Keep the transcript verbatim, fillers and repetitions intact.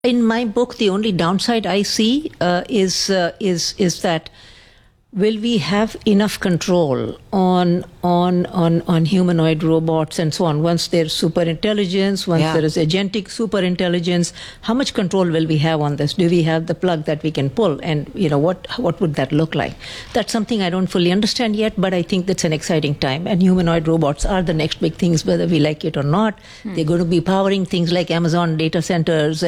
In my book, the only downside I see uh, is uh, is is that will we have enough control on on on on humanoid robots and so on once there's super intelligence, once Yeah. there is agentic super intelligence? How much control will we have on this? Do we have the plug that we can pull? And you know what what would that look like? That's something I don't fully understand yet, but I think that's an exciting time. And humanoid robots are the next big things, whether we like it or not. Hmm. They're going to be powering things like Amazon data centers.